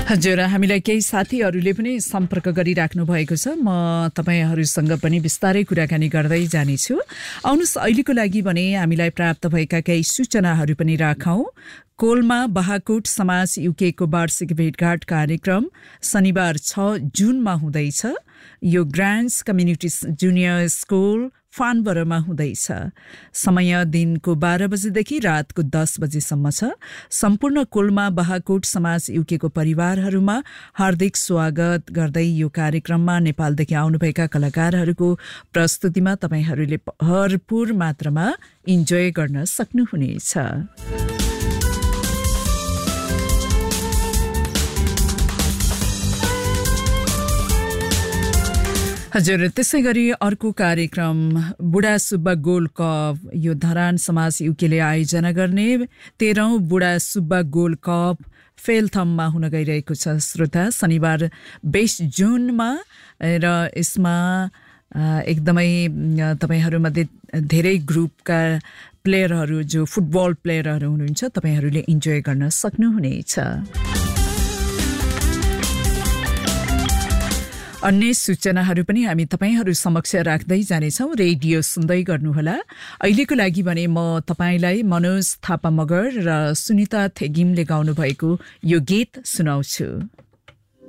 हजुर, हामीलाई केही साथीहरूले पनि सम्पर्क गरिराख्नु भएको छ। म तपाईहरुसँग पनि बिस्तारै कुराकानी गर्दै जानेछु। आउनुस् अहिलेको लागि भने हामीलाई प्राप्त भएका केही सूचनाहरू पनि राखौं। कोलमा बहाकोट समाज युके को वार्षिक भेटघाट कार्यक्रम शनिबार 6 जुनमा हुँदैछ। यो ग्रान्ड्स कम्युनिटी जुनियर स्कुल फानबरमा हुँदैछ। समय दिनको 12 बजेदेखि रातको 10 बजेसम्म छ। सम्पूर्ण कोलमा बहाकोट समाज युके को परिवारहरूमा हार्दिक स्वागत गर्दै यो कार्यक्रममा नेपालदेखि आउनुभएका कलाकारहरूको प्रस्तुतिमा तपाईहरूले भरपूर मात्रामा इन्जोय गर्न सक्नुहुनेछ। हजुर, त्यसै गरी अर्को कार्यक्रम बुढा सुब्बा गोल्ड कप, यो धरान समाज युकेले आयोजना गर्ने 13औं बुढा सुब्बा गोल्ड कप फेलथममा हुन गइरहेको छ। श्रोता, शनिबार 20 जुनमा र यसमा एकदमै तपाईहरुमध्ये धेरै ग्रुपका प्लेयरहरू, जो फुटबल प्लेयरहरू हुनुहुन्छ, तपाईहरूले इन्जोय गर्न सक्नुहुनेछ। अन्य सूचनाहरू पनि हामी तपाईहरु समक्ष राख्दै जानेछौं। रेडियो सुन्दै गर्नुहोला। अहिलेको लागि भने म तपाईलाई मनोज थापा मगर र सुनिता थेगिमले गाउनु भएको यो गीत सुनाउँछु।